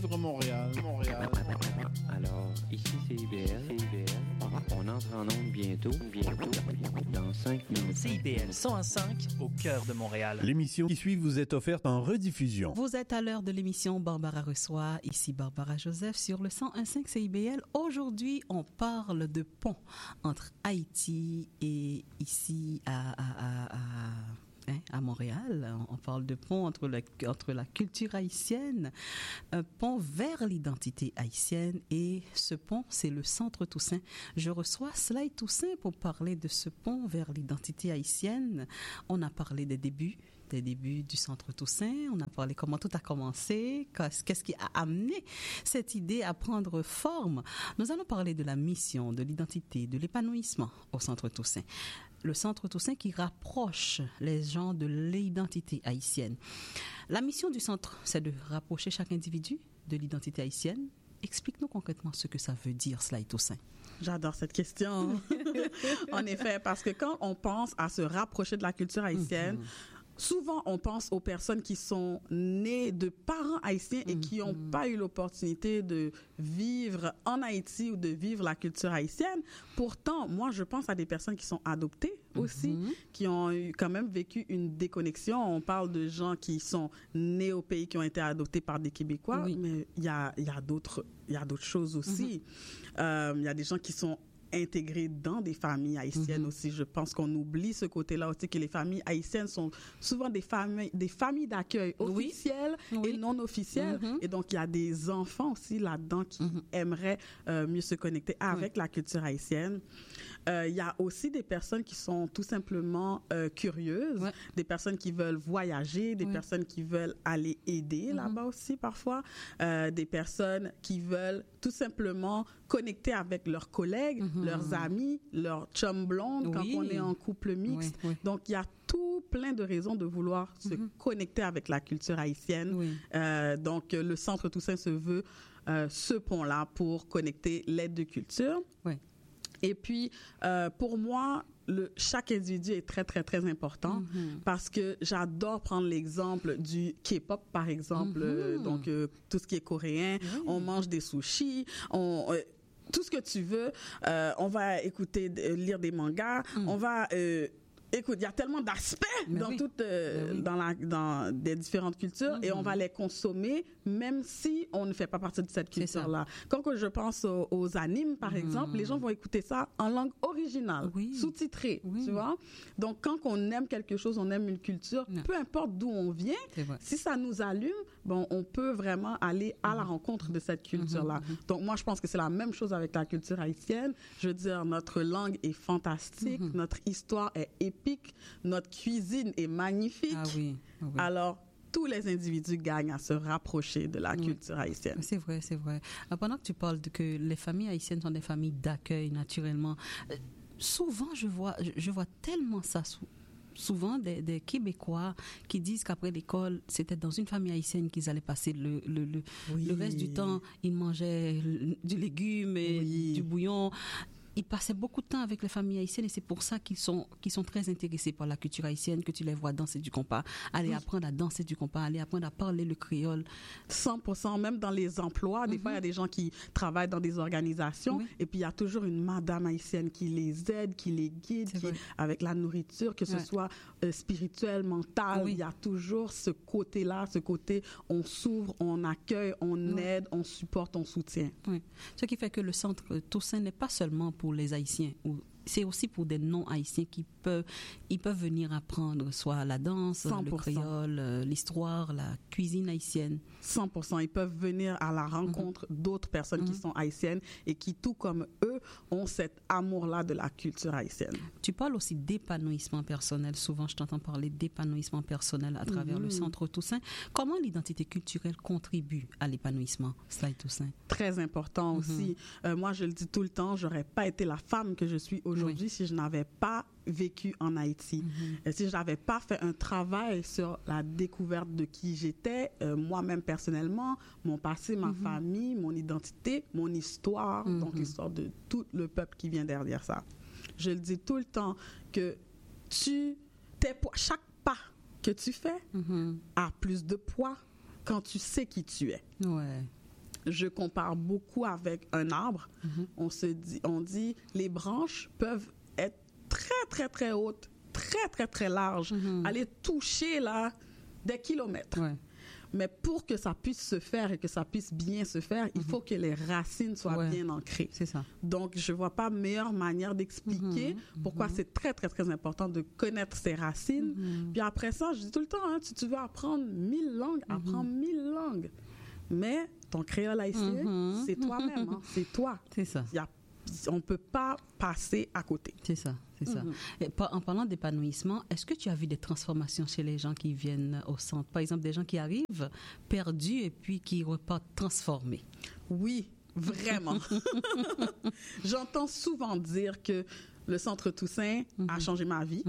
Montréal. Alors, ici c'est CIBL. On entre en onde bientôt, dans 5 minutes. CIBL 101.5 au cœur de Montréal. L'émission qui suit vous est offerte en rediffusion. Vous êtes à l'heure de l'émission Barbara reçoit. Ici Barbara Joseph sur le 101.5 CIBL. Aujourd'hui, on parle de pont entre Haïti et ici à Montréal. On parle de pont entre la culture haïtienne, un pont vers l'identité haïtienne, et ce pont, c'est le Centre Toussaint. Je reçois Sly Toussaint pour parler de ce pont vers l'identité haïtienne. On a parlé des débuts du Centre Toussaint, on a parlé comment tout a commencé, qu'est-ce qui a amené cette idée à prendre forme. Nous allons parler de la mission, de l'identité, de l'épanouissement au Centre Toussaint. Le Centre Toussaint qui rapproche les gens de l'identité haïtienne. La mission du centre, c'est de rapprocher chaque individu de l'identité haïtienne. Explique-nous concrètement ce que ça veut dire, Sly Toussaint. J'adore cette question. En effet, parce que quand on pense à se rapprocher de la culture haïtienne, souvent, on pense aux personnes qui sont nées de parents haïtiens et qui n'ont pas eu l'opportunité de vivre en Haïti ou de vivre la culture haïtienne. Pourtant, moi, je pense à des personnes qui sont adoptées aussi, qui ont quand même vécu une déconnexion. On parle de gens qui sont nés au pays, qui ont été adoptés par des Québécois, mais il y a d'autres choses aussi. Il y a des gens qui sont intégrés dans des familles haïtiennes aussi. Je pense qu'on oublie ce côté-là aussi, que les familles haïtiennes sont souvent des familles d'accueil officielles et non officielles. Et donc, il y a des enfants aussi là-dedans qui aimeraient mieux se connecter avec la culture haïtienne. Il y a aussi des personnes qui sont tout simplement curieuses, des personnes qui veulent voyager, des personnes qui veulent aller aider là-bas aussi parfois, des personnes qui veulent tout simplement connecter avec leurs collègues, leurs amis, leurs chums blondes quand on est en couple mixte. Donc, il y a tout plein de raisons de vouloir se connecter avec la culture haïtienne. Donc, le Centre Toussaint se veut ce pont-là pour connecter les deux cultures. Et puis, pour moi, chaque individu est très, très, très important parce que j'adore prendre l'exemple du K-pop, par exemple. Donc, tout ce qui est coréen, on mange des sushis, tout ce que tu veux. On va écouter, lire des mangas, on va... Écoute, il y a tellement d'aspects dans des différentes cultures et on va les consommer même si on ne fait pas partie de cette culture-là. Quand je pense aux animes, par exemple, les gens vont écouter ça en langue originale, sous-titrée, tu vois. Donc, quand on aime quelque chose, on aime une culture, peu importe d'où on vient, si ça nous allume, bon, on peut vraiment aller à la rencontre de cette culture-là. Donc, moi, je pense que c'est la même chose avec la culture haïtienne. Je veux dire, notre langue est fantastique, notre histoire est épique, notre cuisine est magnifique. Alors, tous les individus gagnent à se rapprocher de la culture haïtienne. C'est vrai. Pendant que tu parles que les familles haïtiennes sont des familles d'accueil, naturellement, souvent, je vois tellement ça souvent des Québécois qui disent qu'après l'école, c'était dans une famille haïtienne qu'ils allaient passer le reste du temps. Ils mangeaient du légume et du bouillon. Ils passaient beaucoup de temps avec les familles haïtiennes et c'est pour ça qu'ils sont très intéressés par la culture haïtienne, que tu les vois danser du compas, aller apprendre à danser du compas, aller apprendre à parler le créole. 100%, même dans les emplois. Des fois, il y a des gens qui travaillent dans des organisations et puis il y a toujours une madame haïtienne qui les aide, qui les guide, avec la nourriture, que ce soit spirituel, mental. Il y a toujours ce côté-là, on s'ouvre, on accueille, on aide, on supporte, on soutient. Ce qui fait que le Centre Toussaint n'est pas seulement pour les Haïtiens, c'est aussi pour des non-haïtiens ils peuvent venir apprendre soit la danse, 100%. Le créole, l'histoire, la cuisine haïtienne. 100%. Ils peuvent venir à la rencontre d'autres personnes qui sont haïtiennes et qui, tout comme eux, ont cet amour-là de la culture haïtienne. Tu parles aussi d'épanouissement personnel. Souvent, je t'entends parler d'épanouissement personnel à travers le Centre Toussaint. Comment l'identité culturelle contribue à l'épanouissement, Sly Toussaint? Très important aussi. Moi, je le dis tout le temps, j'aurais pas été la femme que je suis aujourd'hui si je n'avais pas vécu en Haïti. Et si je n'avais pas fait un travail sur la découverte de qui j'étais, moi-même personnellement, mon passé, ma famille, mon identité, mon histoire, donc l'histoire de tout le peuple qui vient derrière ça. Je le dis tout le temps que chaque pas que tu fais a plus de poids quand tu sais qui tu es. je compare beaucoup avec un arbre. On dit les branches peuvent être très, très, très hautes, très, très, très larges, aller toucher là des kilomètres. Ouais. Mais pour que ça puisse se faire et que ça puisse bien se faire, il faut que les racines soient bien ancrées. C'est ça. Donc, je ne vois pas meilleure manière d'expliquer pourquoi c'est très, très, très important de connaître ses racines. Puis après ça, je dis tout le temps, si tu veux apprendre 1000 langues, apprends 1000 langues. Mais ton créole haïtien, c'est toi-même, c'est toi. C'est ça. On ne peut pas passer à côté. C'est ça, c'est ça. Et en parlant d'épanouissement, est-ce que tu as vu des transformations chez les gens qui viennent au centre? Par exemple, des gens qui arrivent perdus et puis qui repartent transformés. Oui, vraiment. J'entends souvent dire que le Centre Toussaint a changé ma vie.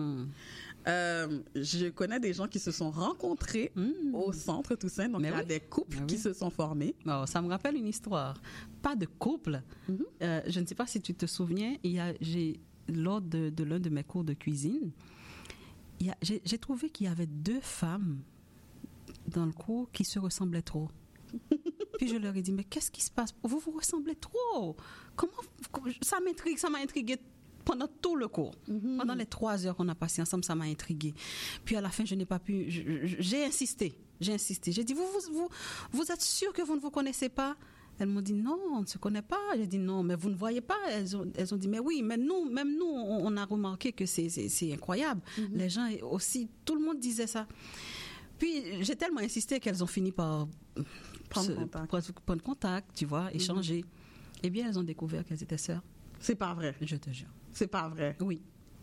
Je connais des gens qui se sont rencontrés au Centre Toussaint. Donc, il y a des couples qui se sont formés. Oh, ça me rappelle une histoire. Pas de couple. Je ne sais pas si tu te souviens, lors de l'un de mes cours de cuisine, j'ai trouvé qu'il y avait 2 femmes dans le cours qui se ressemblaient trop. Puis je leur ai dit, mais qu'est-ce qui se passe? Vous vous ressemblez trop. Comment ça m'a intriguée pendant tout le cours. Pendant les 3 heures qu'on a passé ensemble, ça m'a intriguée. Puis à la fin, je n'ai pas pu... J'ai insisté. J'ai dit, vous êtes sûr que vous ne vous connaissez pas? Elles m'ont dit, non, on ne se connaît pas. J'ai dit, non, mais vous ne voyez pas? Elles ont dit, mais oui, mais même nous, on a remarqué que c'est incroyable. Les gens aussi, tout le monde disait ça. Puis j'ai tellement insisté qu'elles ont fini par prendre contact, tu vois, échanger. Eh bien, elles ont découvert qu'elles étaient sœurs. C'est pas vrai. Je te jure. C'est pas vrai. Oui.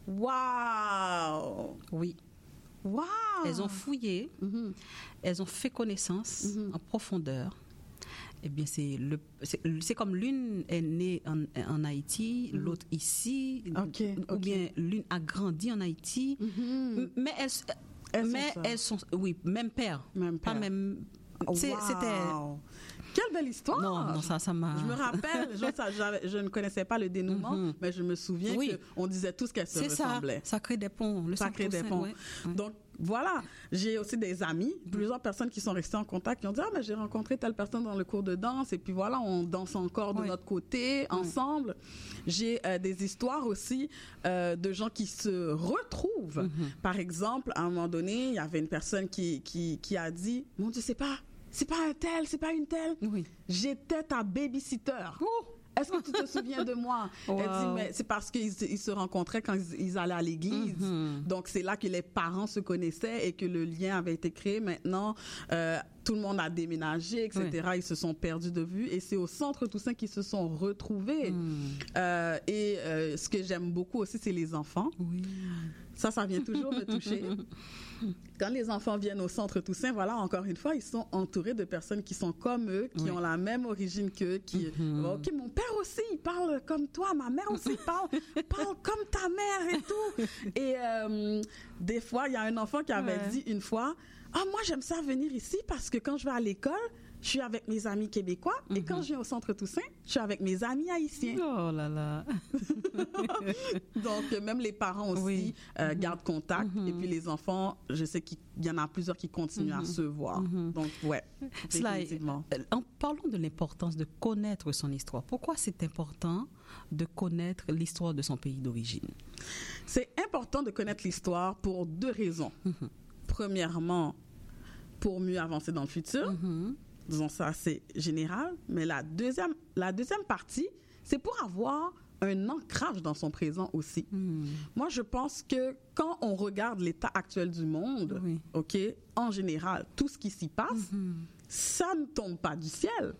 Wow! Oui. Wow! Elles ont fouillé, elles ont fait connaissance en profondeur. Eh bien, c'est comme l'une est née en Haïti, l'autre ici, ou bien l'une a grandi en Haïti, mais elles sont, oui, même père. Pas même. C'était. Quelle belle histoire! Non, ça m'a... Je me rappelle, je ne connaissais pas le dénouement, mais je me souviens qu'on disait tous qu'elles se ressemblaient. Ça crée des ponts. Ça crée des ponts. Donc, voilà. J'ai aussi des amis, plusieurs personnes qui sont restées en contact, qui ont dit, mais j'ai rencontré telle personne dans le cours de danse, et puis voilà, on danse encore de notre côté, ensemble. J'ai des histoires aussi de gens qui se retrouvent. Par exemple, à un moment donné, il y avait une personne qui a dit, mon Dieu, c'est pas un tel, c'est pas une telle. Oui. J'étais ta babysitter. Est-ce que tu te souviens de moi? Elle dit, mais c'est parce qu'ils se rencontraient quand ils allaient à l'église. Donc, c'est là que les parents se connaissaient et que le lien avait été créé. Maintenant, tout le monde a déménagé, etc. Ils se sont perdus de vue. Et c'est au Centre Toussaint qu'ils se sont retrouvés. Et ce que j'aime beaucoup aussi, c'est les enfants. Oui. Ça vient toujours me toucher. Quand les enfants viennent au Centre Toussaint, voilà, encore une fois, ils sont entourés de personnes qui sont comme eux, qui ont la même origine qu'eux, OK, mon père aussi, il parle comme toi, ma mère aussi parle comme ta mère et tout. Et des fois, il y a un enfant qui avait dit une fois, moi, j'aime ça venir ici parce que quand je vais à l'école, je suis avec mes amis québécois et quand je viens au Centre Toussaint, je suis avec mes amis haïtiens. Oh là là! Donc, même les parents aussi gardent contact. Et puis, les enfants, je sais qu'il y en a plusieurs qui continuent à se voir. Donc, définitivement. En parlant de l'importance de connaître son histoire, pourquoi c'est important de connaître l'histoire de son pays d'origine? C'est important de connaître l'histoire pour 2 raisons. Premièrement, pour mieux avancer dans le futur. Disons ça, c'est général. Mais la deuxième partie, c'est pour avoir un ancrage dans son présent aussi. Moi, je pense que quand on regarde l'état actuel du monde, en général, tout ce qui s'y passe, ça ne tombe pas du ciel.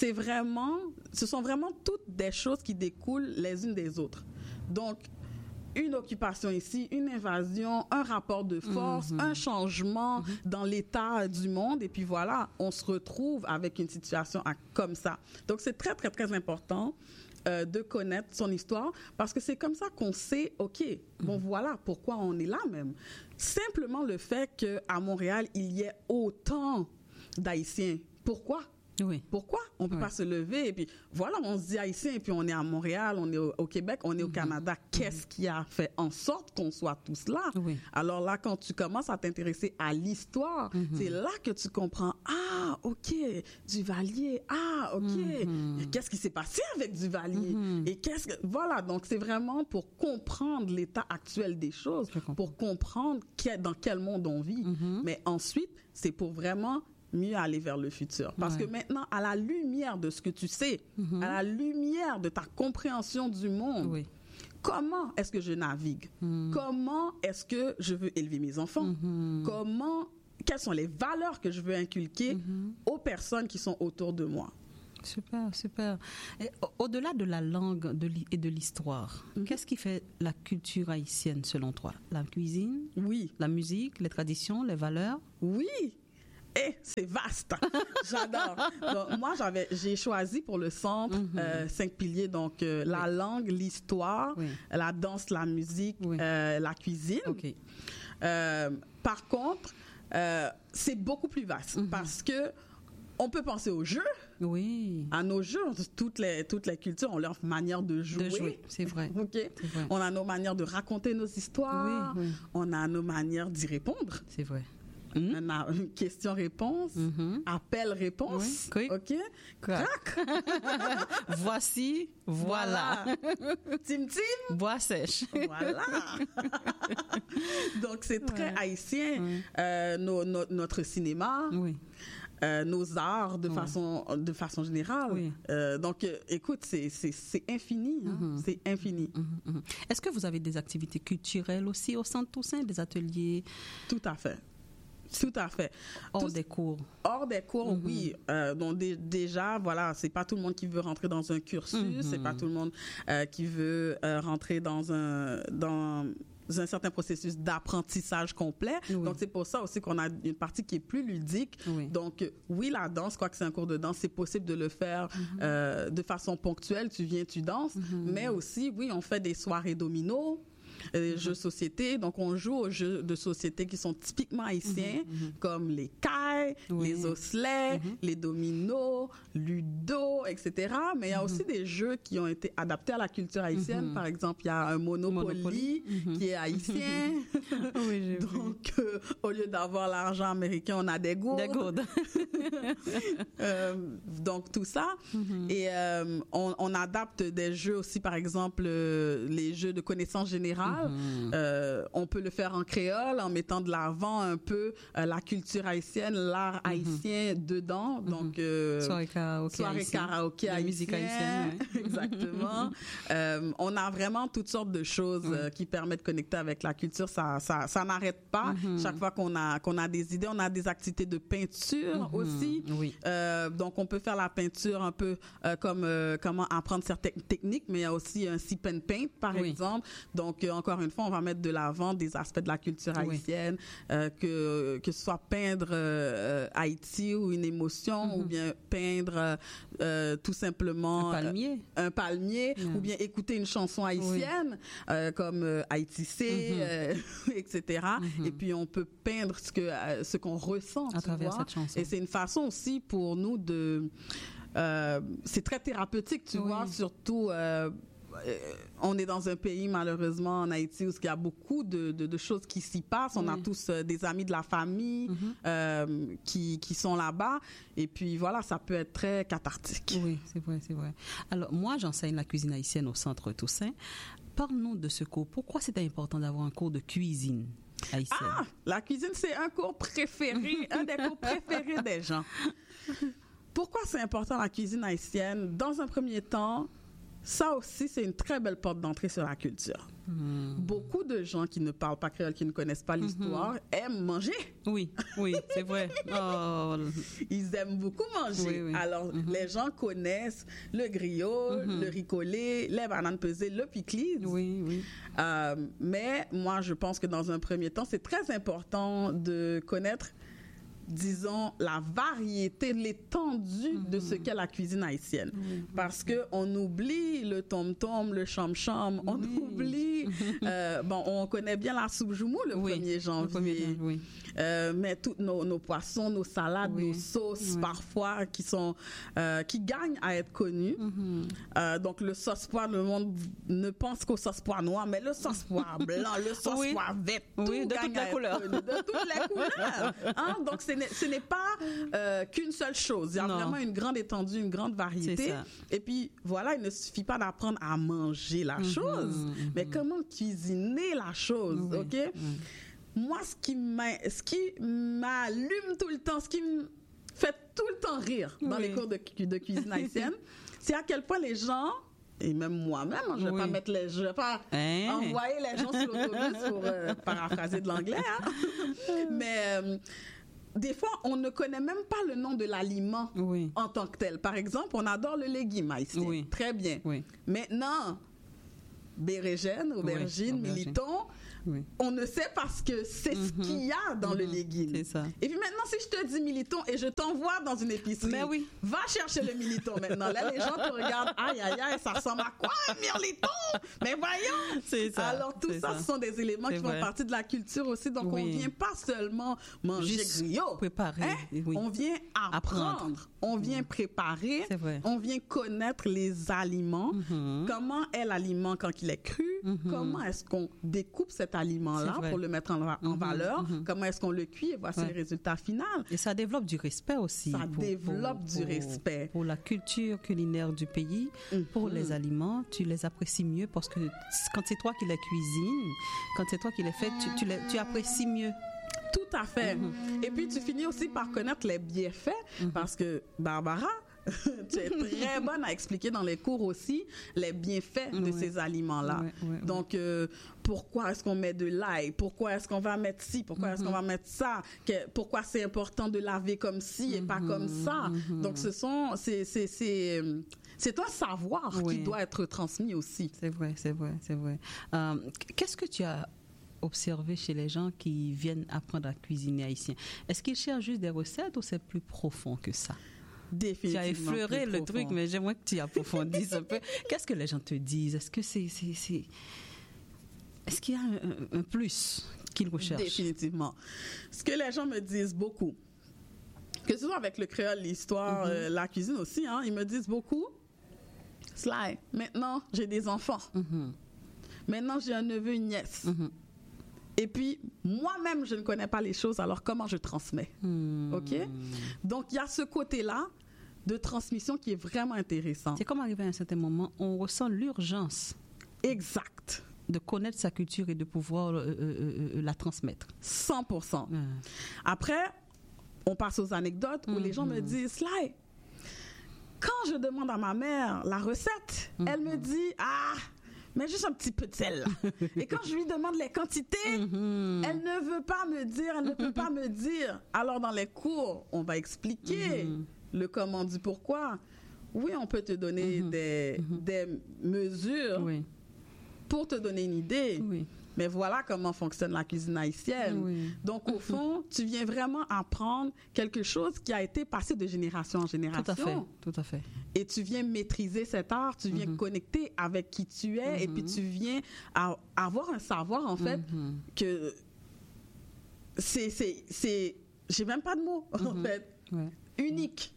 Ce sont vraiment toutes des choses qui découlent les unes des autres. Donc, une occupation ici, une invasion, un rapport de force, un changement dans l'état du monde. Et puis voilà, on se retrouve avec une situation comme ça. Donc, c'est très, très, très important de connaître son histoire parce que c'est comme ça qu'on sait, OK, bon, voilà pourquoi on est là même. Simplement le fait qu'à Montréal, il y ait autant d'Haïtiens. Pourquoi? Oui. Pourquoi on peut pas se lever et puis voilà, on se dit haïtien et puis on est à Montréal, on est au Québec, on est au Canada. Qu'est-ce qui a fait en sorte qu'on soit tous là? Oui. Alors là, quand tu commences à t'intéresser à l'histoire, c'est là que tu comprends, ah, ok, Duvalier, ah, ok, qu'est-ce qui s'est passé avec Duvalier? Et voilà, donc c'est vraiment pour comprendre l'état actuel des choses, pour comprendre dans quel monde on vit. Mais ensuite, c'est pour vraiment mieux aller vers le futur. Parce que maintenant, à la lumière de ce que tu sais, à la lumière de ta compréhension du monde, comment est-ce que je navigue? Comment est-ce que je veux élever mes enfants? Quelles sont les valeurs que je veux inculquer aux personnes qui sont autour de moi? Super, super. Et au-delà de la langue et de l'histoire, qu'est-ce qui fait la culture haïtienne selon toi? La cuisine? Oui. La musique, les traditions, les valeurs? Oui. Et c'est vaste. J'adore. Donc, moi, j'ai choisi pour le centre 5 piliers. Donc, la langue, l'histoire, la danse, la musique, la cuisine. Okay. Par contre, c'est beaucoup plus vaste parce que on peut penser aux jeux. Oui. À nos jeux, toutes les cultures ont leur manière de jouer. C'est vrai. Okay? C'est vrai. On a nos manières de raconter nos histoires. Oui. On a nos manières d'y répondre. C'est vrai. On a une question-réponse, appel-réponse. Oui. OK? Crac! Voici, voilà. Tim-tim! Bois sèche. Voilà! Donc, c'est très haïtien. Notre cinéma. Oui. Nos arts de façon générale. Oui. Donc, écoute, c'est infini. C'est infini. Est-ce que vous avez des activités culturelles aussi au Centre Toussaint, des ateliers? Tout à fait. Tout à fait. Hors des cours. Hors des cours, oui. Donc déjà, voilà, c'est pas tout le monde qui veut rentrer dans un cursus, c'est pas tout le monde qui veut rentrer dans un certain processus d'apprentissage complet. Oui. Donc, c'est pour ça aussi qu'on a une partie qui est plus ludique. Oui. Donc, oui, la danse, quoique c'est un cours de danse, c'est possible de le faire de façon ponctuelle. Tu viens, tu danses. Mais aussi, oui, on fait des soirées dominos. Jeux de société. Donc, on joue aux jeux de société qui sont typiquement haïtiens, comme les cailles, les osselets, les dominos, ludo, etc. Mais il y a aussi des jeux qui ont été adaptés à la culture haïtienne. Par exemple, il y a un Monopoly qui est haïtien. Donc, au lieu d'avoir l'argent américain, on a des gourdes. Des gourdes. Donc, tout ça. Et on adapte des jeux aussi, par exemple, les jeux de connaissance générale. On peut le faire en créole en mettant de l'avant un peu la culture haïtienne, l'art haïtien dedans. Donc, soirée karaoké haïtienne. Musique haïtienne. Exactement. On a vraiment toutes sortes de choses qui permettent de connecter avec la culture. Ça n'arrête pas. Chaque fois qu'on a des idées, on a des activités de peinture aussi. Oui. Donc, on peut faire la peinture un peu comme comment apprendre certaines techniques, mais il y a aussi un sip and paint, par exemple. Donc, encore une fois, on va mettre de l'avant des aspects de la culture haïtienne, que ce soit peindre Haïti ou une émotion, ou bien peindre tout simplement un palmier, ou bien écouter une chanson haïtienne, comme Haïti c'est, etc. Et puis, on peut peindre ce qu'on ressent à travers cette chanson. Et c'est une façon aussi pour nous de... c'est très thérapeutique, tu vois, surtout... on est dans un pays, malheureusement, en Haïti, où il y a beaucoup de choses qui s'y passent. On a tous des amis de la famille qui sont là-bas. Et puis, voilà, ça peut être très cathartique. Oui, c'est vrai, c'est vrai. Alors, moi, j'enseigne la cuisine haïtienne au Centre Toussaint. Parle-nous de ce cours. Pourquoi c'est important d'avoir un cours de cuisine haïtienne? Ah, la cuisine, c'est un cours préféré, un des cours préférés des gens. Pourquoi c'est important la cuisine haïtienne? Dans un premier temps, ça aussi, c'est une très belle porte d'entrée sur la culture. Beaucoup de gens qui ne parlent pas créole, qui ne connaissent pas l'histoire, aiment manger. Oui, c'est vrai. Oh. Ils aiment beaucoup manger. Oui. Alors, les gens connaissent le griot, le riz collé, les bananes pesées, le piclide. Oui. Mais moi, je pense que dans un premier temps, c'est très important de connaître disons, la variété, l'étendue de ce qu'est la cuisine haïtienne. Parce qu'on oublie le tom-tom, le cham-cham, on oublie... on connaît bien la soupe joumou le 1er janvier. Mais tous nos poissons, nos salades, nos sauces, parfois, qui gagnent à être connues. Donc, le sauce poire, le monde ne pense qu'au sauce poire noir, mais le sauce poire blanc, le sauce poire vert, tout de gagne toutes les couleurs. De toutes les couleurs. Hein? Donc, ce n'est pas qu'une seule chose. Il y a vraiment une grande étendue, une grande variété. Et puis, voilà, il ne suffit pas d'apprendre à manger la chose, mais comment cuisiner la chose, OK? Moi, ce qui m'allume tout le temps, ce qui me fait tout le temps rire dans les cours de cuisine haïtienne, c'est à quel point les gens, et même moi-même, je ne vais pas envoyer les gens sur l'autobus pour paraphraser de l'anglais, mais des fois, on ne connaît même pas le nom de l'aliment en tant que tel. Par exemple, on adore le légume haïtien. Très bien. Maintenant, bérégène, aubergine, militon, on ne sait parce que c'est ce qu'il y a dans le légume. C'est ça. Et puis maintenant, si je te dis militon et je t'envoie dans une épicerie, va chercher le militon maintenant. Là, les gens te regardent, aïe, aïe, aïe, ça ressemble à quoi un mirliton? Mais voyons! C'est ça. Alors, tout ça, ce sont des éléments qui font partie de la culture aussi. Donc, on ne vient pas seulement manger griot. Préparer. On vient apprendre. On vient préparer. On vient connaître les aliments. Comment est l'aliment quand il est cru? Comment est-ce qu'on découpe cet aliment-là pour le mettre en valeur? Comment est-ce qu'on le cuit? Et voici le résultat final. Et ça développe du respect aussi. Ça développe du respect. Pour la culture culinaire du pays, pour les aliments, tu les apprécies mieux parce que quand c'est toi qui les cuisines, quand c'est toi qui les fais, tu apprécies mieux. Tout à fait. Et puis, tu finis aussi par connaître les bienfaits parce que, Barbara, tu es très bonne à expliquer dans les cours aussi les bienfaits de ces aliments-là. Donc, pourquoi est-ce qu'on met de l'ail? Pourquoi est-ce qu'on va mettre ci? Pourquoi est-ce qu'on va mettre ça? Pourquoi c'est important de laver comme ci et pas comme ça? Donc, c'est un savoir qui doit être transmis aussi. C'est vrai. Qu'est-ce que tu as observé chez les gens qui viennent apprendre à cuisiner haïtien? Est-ce qu'ils cherchent juste des recettes ou c'est plus profond que ça? Tu as effleuré le truc, mais j'aimerais que tu approfondisses un peu. Qu'est-ce que les gens te disent? Est-ce que est-ce qu'il y a un plus qu'ils recherchent? Définitivement. Ce que les gens me disent beaucoup, que ce soit avec le créole, l'histoire, la cuisine aussi, ils me disent beaucoup, Sly, maintenant j'ai des enfants. Maintenant j'ai un neveu, une nièce. Et puis, moi-même, je ne connais pas les choses, alors comment je transmets? OK? Donc, il y a ce côté-là de transmission qui est vraiment intéressant. C'est comme arrivé à un certain moment, on ressent l'urgence. Exact. De connaître sa culture et de pouvoir la transmettre. 100%. Après, on passe aux anecdotes où les gens me disent, Sly, quand je demande à ma mère la recette, elle me dit, mais juste un petit peu de sel. Et quand je lui demande les quantités, elle ne veut pas me dire, elle ne peut pas me dire. Alors, dans les cours, on va expliquer le comment du pourquoi. Oui, on peut te donner des mesures pour te donner une idée. Mais voilà comment fonctionne la cuisine haïtienne. Donc, au fond, tu viens vraiment apprendre quelque chose qui a été passé de génération en génération. Tout à fait. Et tu viens maîtriser cet art, tu viens connecter avec qui tu es, et puis tu viens avoir un savoir, en fait, que j'ai même pas de mots, en fait. Unique.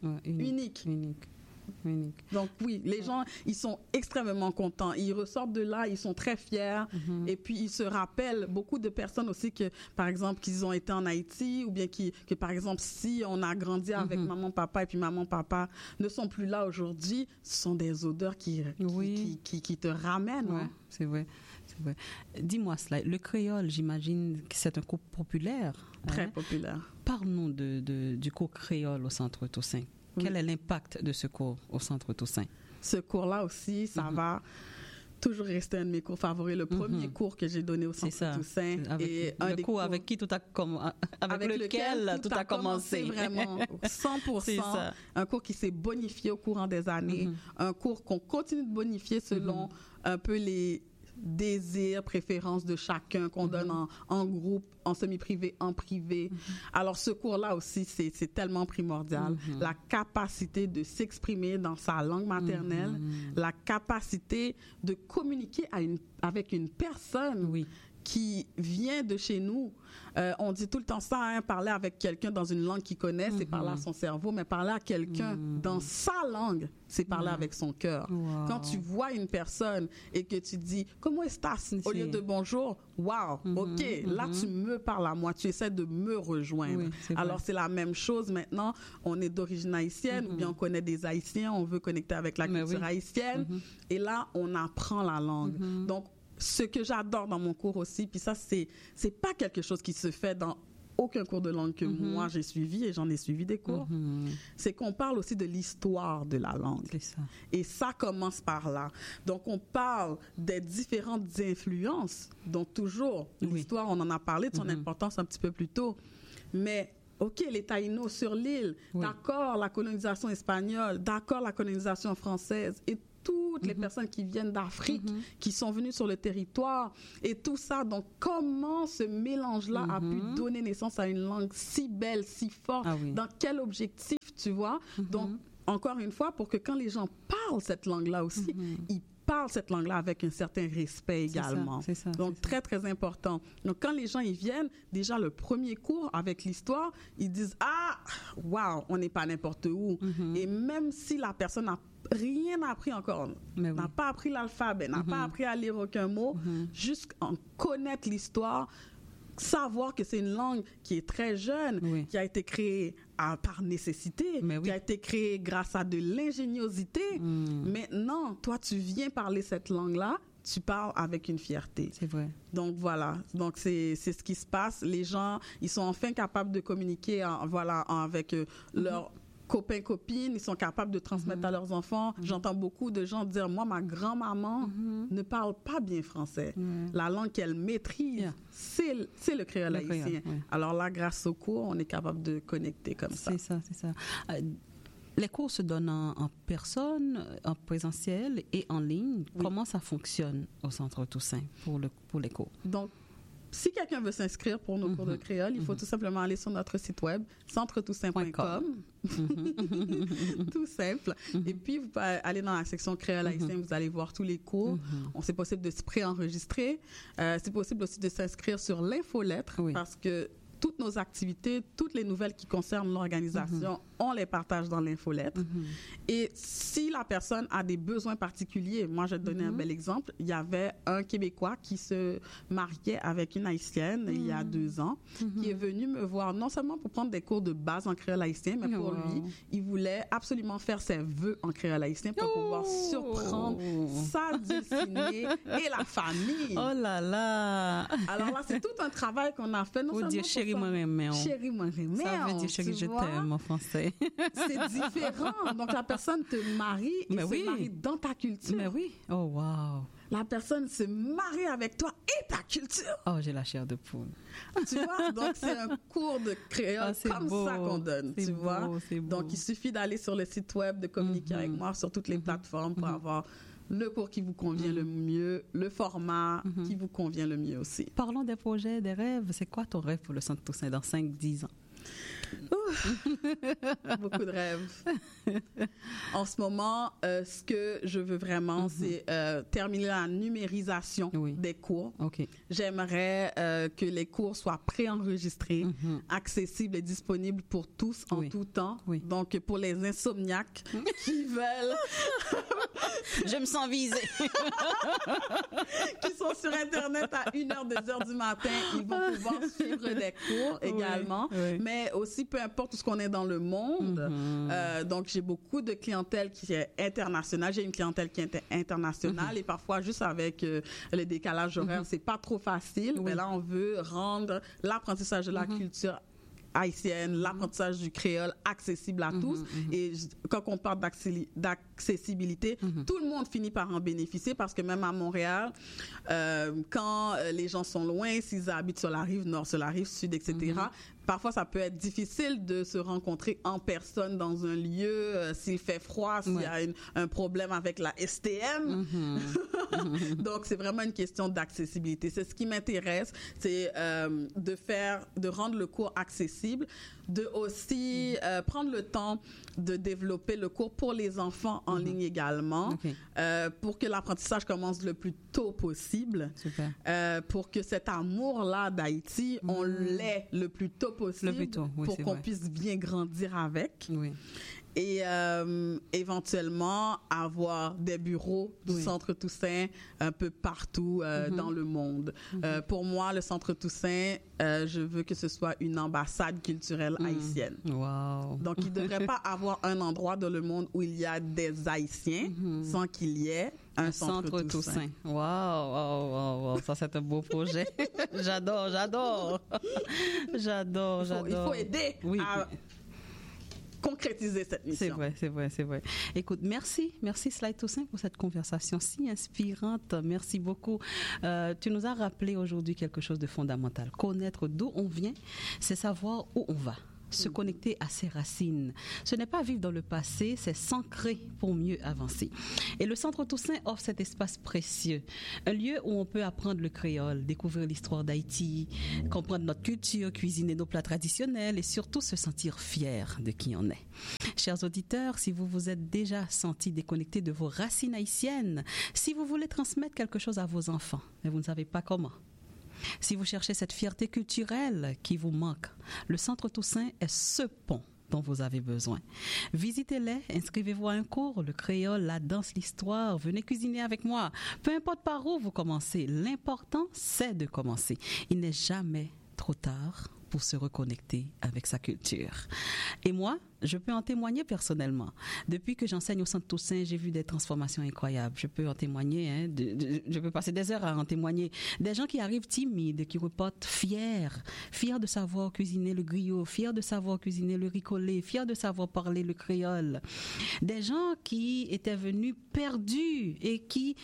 Donc oui, les gens, ils sont extrêmement contents. Ils ressortent de là, ils sont très fiers. Et puis, ils se rappellent, beaucoup de personnes aussi, que, par exemple, qu'ils ont été en Haïti, ou bien que, par exemple, si on a grandi avec maman, papa, et puis maman, papa ne sont plus là aujourd'hui, ce sont des odeurs qui te ramènent. C'est vrai. Dis-moi cela, le créole, j'imagine que c'est un cours populaire. Très populaire. Parle-nous du cours créole au Centre Toussaint. Quel est l'impact de ce cours au Centre Toussaint? Ce cours-là aussi, ça va toujours rester un de mes cours favoris. Le premier cours que j'ai donné au Centre Toussaint. Et un des cours avec lequel tout a commencé. Vraiment, 100%. Un cours qui s'est bonifié au courant des années. Un cours qu'on continue de bonifier selon un peu désirs, préférences de chacun qu'on donne en groupe, en semi-privé, en privé. Alors, ce cours-là aussi, c'est tellement primordial. La capacité de s'exprimer dans sa langue maternelle, la capacité de communiquer avec une personne qui vient de chez nous. On dit tout le temps ça, hein, parler avec quelqu'un dans une langue qu'il connaît, c'est parler à son cerveau, mais parler à quelqu'un dans sa langue, c'est parler avec son cœur. Wow. Quand tu vois une personne et que tu dis « Comment estás ?» au lieu de « Bonjour », wow, OK, là tu me parles à moi, tu essaies de me rejoindre. Oui, alors c'est la même chose maintenant, on est d'origine haïtienne ou bien on connaît des Haïtiens, on veut connecter avec la culture haïtienne et là on apprend la langue. Donc ce que j'adore dans mon cours aussi, puis ça, c'est pas quelque chose qui se fait dans aucun cours de langue que moi j'ai suivi, et j'en ai suivi des cours, c'est qu'on parle aussi de l'histoire de la langue. C'est ça. Et ça commence par là. Donc, on parle des différentes influences. Donc, toujours, l'histoire, on en a parlé de son importance un petit peu plus tôt, mais OK, les Taïnos sur l'île, d'accord, la colonisation espagnole, d'accord, la colonisation française, et toutes les personnes qui viennent d'Afrique, qui sont venues sur le territoire, et tout ça. Donc, comment ce mélange-là a pu donner naissance à une langue si belle, si forte? Dans quel objectif, tu vois? Donc, encore une fois, pour que quand les gens parlent cette langue-là aussi, ils parlent cette langue-là avec un certain respect également. C'est ça, donc, très, très important. Donc, quand les gens ils viennent, déjà le premier cours avec l'histoire, ils disent « Ah, wow, on n'est pas n'importe où. Et même si la personne n'a rien appris encore, n'a pas appris l'alphabet, n'a pas appris à lire aucun mot, juste en connaître l'histoire, savoir que c'est une langue qui est très jeune, qui a été créée par nécessité, qui a été créée grâce à de l'ingéniosité. Maintenant, toi, tu viens parler cette langue-là, tu parles avec une fierté. C'est vrai. Donc, voilà. Donc, c'est ce qui se passe. Les gens, ils sont enfin capables de communiquer avec leurs copains, copines, ils sont capables de transmettre à leurs enfants. J'entends beaucoup de gens dire, moi, ma grand-maman ne parle pas bien français. La langue qu'elle maîtrise, c'est le créole haïtien. Alors là, grâce au cours, on est capable de connecter comme ça. C'est ça. Les cours se donnent en personne, en présentiel et en ligne. Comment ça fonctionne au Centre Toussaint pour les cours? Donc, si quelqu'un veut s'inscrire pour nos cours de créole, il faut tout simplement aller sur notre site web, centretoussaint.com. Tout simple. Et puis, vous pouvez aller dans la section créole haïtien, vous allez voir tous les cours. C'est possible de se préenregistrer. C'est possible aussi de s'inscrire sur l'infolettre parce que toutes nos activités, toutes les nouvelles qui concernent l'organisation, on les partage dans l'infolettre. Et si la personne a des besoins particuliers, moi, je vais te donner un bel exemple. Il y avait un Québécois qui se mariait avec une Haïtienne il y a 2 ans, qui est venu me voir non seulement pour prendre des cours de base en créole haïtien, mais pour lui, il voulait absolument faire ses vœux en créole haïtien pour pouvoir surprendre sa destinée et la famille. Oh là là! Alors là, c'est tout un travail qu'on a fait. Vous dire chérie, moi, chérie, moi, ça veut dire chérie, je t'aime en français. C'est différent. Donc, la personne te marie et se marie dans ta culture. Mais oui. Oh, wow. La personne se marie avec toi et ta culture. Oh, j'ai la chair de poule. Tu vois? Donc, c'est un cours de créole comme ça qu'on donne. Tu vois? Donc, il suffit d'aller sur le site web, de communiquer avec moi sur toutes les plateformes pour avoir le cours qui vous convient le mieux, le format qui vous convient le mieux aussi. Parlons des projets, des rêves. C'est quoi ton rêve pour le Centre Toussaint dans 5-10 ans? Beaucoup de rêves. En ce moment, ce que je veux vraiment, c'est terminer la numérisation des cours. J'aimerais que les cours soient préenregistrés, accessibles et disponibles pour tous en tout temps. Donc, pour les insomniaques qui veulent... Je me sens visée. qui sont sur Internet à 1h, 2h du matin, ils vont pouvoir suivre des cours également. Mais aussi, peu importe où ce qu'on est dans le monde. Donc, j'ai beaucoup de clientèle qui est internationale. J'ai une clientèle qui est internationale et parfois, juste avec le décalage horaire, c'est pas trop facile. Mais là, on veut rendre l'apprentissage de la culture haïtienne, l'apprentissage du créole accessible à tous. Et quand on parle d'accessibilité, tout le monde finit par en bénéficier parce que même à Montréal, quand les gens sont loin, s'ils habitent sur la rive nord, sur la rive sud, etc., parfois, ça peut être difficile de se rencontrer en personne dans un lieu, s'il fait froid, s'il y a un problème avec la STM. Donc, c'est vraiment une question d'accessibilité. C'est ce qui m'intéresse, c'est de rendre le cours accessible, de aussi prendre le temps de développer le cours pour les enfants en ligne également, pour que l'apprentissage commence le plus tôt possible, pour que cet amour-là d'Haïti, on l'ait le plus tôt possible, pour qu'on puisse bien grandir avec. Et éventuellement avoir des bureaux du Centre Toussaint un peu partout dans le monde. Pour moi, le Centre Toussaint, je veux que ce soit une ambassade culturelle haïtienne. Donc, il ne devrait pas avoir un endroit dans le monde où il y a des Haïtiens sans qu'il y ait un Centre Toussaint. Wow. Ça, c'est un beau projet. J'adore. Il faut aider à concrétiser cette mission. C'est vrai. Écoute, merci Slide Toussaint pour cette conversation si inspirante. Merci beaucoup. Tu nous as rappelé aujourd'hui quelque chose de fondamental. Connaître d'où on vient, c'est savoir où on va. Se connecter à ses racines. Ce n'est pas vivre dans le passé, c'est s'ancrer pour mieux avancer. Et le Centre Toussaint offre cet espace précieux, un lieu où on peut apprendre le créole, découvrir l'histoire d'Haïti, comprendre notre culture, cuisiner nos plats traditionnels et surtout se sentir fier de qui on est. Chers auditeurs, si vous vous êtes déjà sentis déconnectés de vos racines haïtiennes, si vous voulez transmettre quelque chose à vos enfants, mais vous ne savez pas comment, si vous cherchez cette fierté culturelle qui vous manque, le Centre Toussaint est ce pont dont vous avez besoin. Visitez-les, inscrivez-vous à un cours, le créole, la danse, l'histoire, venez cuisiner avec moi. Peu importe par où vous commencez, l'important c'est de commencer. Il n'est jamais trop tard pour se reconnecter avec sa culture. Et moi, je peux en témoigner personnellement. Depuis que j'enseigne au Centre Toussaint, j'ai vu des transformations incroyables. Je peux en témoigner, je peux passer des heures à en témoigner. Des gens qui arrivent timides, qui repartent fiers de savoir cuisiner le griot, fiers de savoir cuisiner le riz collé, fiers de savoir parler le créole. Des gens qui étaient venus perdus et qui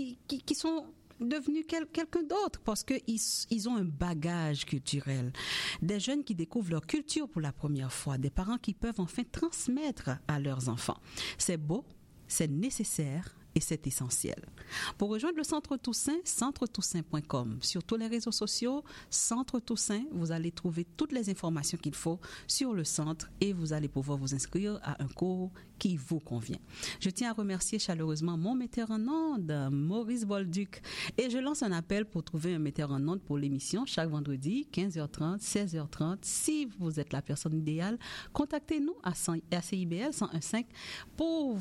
sont devenus quelqu'un d'autre parce qu'ils ont un bagage culturel. Des jeunes qui découvrent leur culture pour la première fois, des parents qui peuvent enfin transmettre à leurs enfants. C'est beau, c'est nécessaire et c'est essentiel. Pour rejoindre le Centre Toussaint, centretoussaint.com. Sur tous les réseaux sociaux, Centre Toussaint, vous allez trouver toutes les informations qu'il faut sur le centre et vous allez pouvoir vous inscrire à un cours qui vous convient. Je tiens à remercier chaleureusement mon metteur en ondes, Maurice Bolduc. Et je lance un appel pour trouver un metteur en ondes pour l'émission chaque vendredi, 15h30, 16h30. Si vous êtes la personne idéale, contactez-nous à CIBL 101.5 pour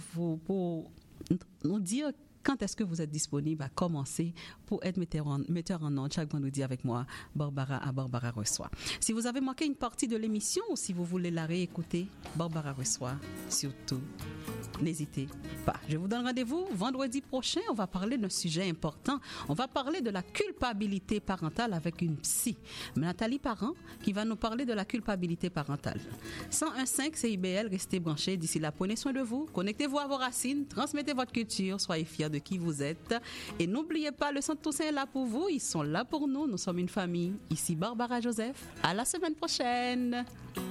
nous dire quand est-ce que vous êtes disponible à commencer pour être metteur en ondes chaque vendredi avec moi, Barbara Reçoit. Si vous avez manqué une partie de l'émission ou si vous voulez la réécouter, Barbara Reçoit, surtout, n'hésitez pas. Je vous donne rendez-vous vendredi prochain. On va parler d'un sujet important. On va parler de la culpabilité parentale avec une psy, Nathalie Parent, qui va nous parler de la culpabilité parentale. 101.5 CIBL, restez branchés. D'ici là, prenez soin de vous, connectez-vous à vos racines, transmettez votre culture, soyez fiers de qui vous êtes. Et n'oubliez pas, le Centre Toussaint est là pour vous, ils sont là pour nous. Nous sommes une famille. Ici Barbara Joseph. À la semaine prochaine.